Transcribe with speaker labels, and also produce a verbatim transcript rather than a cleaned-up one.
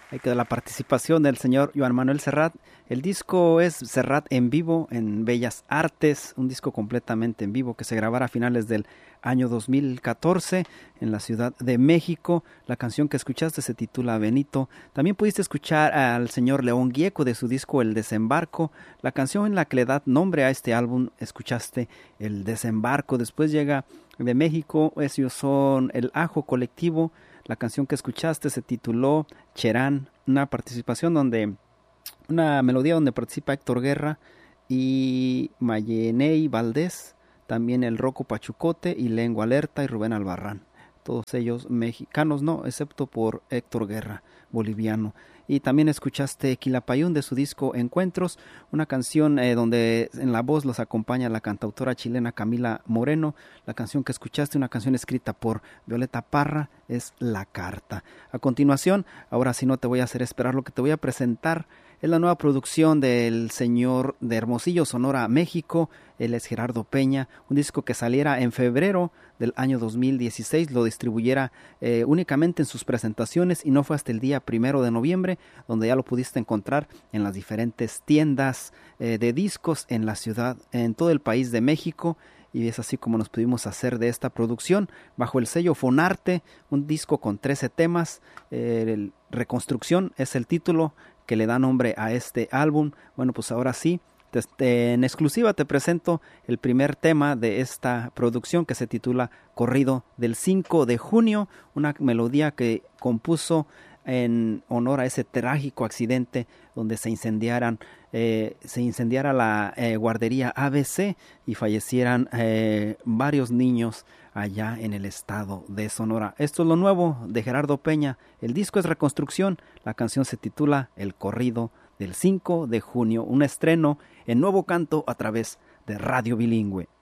Speaker 1: Ahí queda la participación del señor Joan Manuel Serrat. El disco es Serrat en vivo en Bellas Artes, un disco completamente en vivo que se grabará a finales del año dos mil catorce en la Ciudad de México. La canción que escuchaste se titula Benito. También pudiste escuchar al señor León Gieco de su disco El Desembarco. La canción en la que le da nombre a este álbum, escuchaste El Desembarco. Después llega de México, ellos son El Ajo Colectivo. La canción que escuchaste se tituló Cherán, una participación donde, una melodía donde participa Héctor Guerra y Mayeney Valdés, también el Rocco Pachucote y Lengua Alerta y Rubén Albarrán. Todos ellos mexicanos, no, excepto por Héctor Guerra, boliviano. Y también escuchaste Quilapayún de su disco Encuentros, una canción eh, donde en la voz los acompaña la cantautora chilena Camila Moreno. La canción que escuchaste, una canción escrita por Violeta Parra, es La Carta. A continuación, ahora sí no te voy a hacer esperar, lo que te voy a presentar es la nueva producción del señor de Hermosillo, Sonora, México. Él es Gerardo Peña, un disco que saliera en febrero del año dos mil dieciséis, lo distribuyera eh, únicamente en sus presentaciones y no fue hasta el día primero de noviembre, donde ya lo pudiste encontrar en las diferentes tiendas eh, de discos en la ciudad, en todo el país de México. Y es así como nos pudimos hacer de esta producción bajo el sello Fonarte, un disco con trece temas. eh, el Reconstrucción es el título que le da nombre a este álbum. Bueno, pues ahora sí, te, te, en exclusiva te presento el primer tema de esta producción que se titula Corrido del cinco de junio, una melodía que compuso en honor a ese trágico accidente donde se incendiaran eh, se incendiara la eh, guardería A B C y fallecieran eh, varios niños allá en el estado de Sonora. Esto es lo nuevo de Gerardo Peña. El disco es Reconstrucción, la canción se titula El Corrido del cinco de junio, un estreno en Nuevo Canto a través de Radio Bilingüe.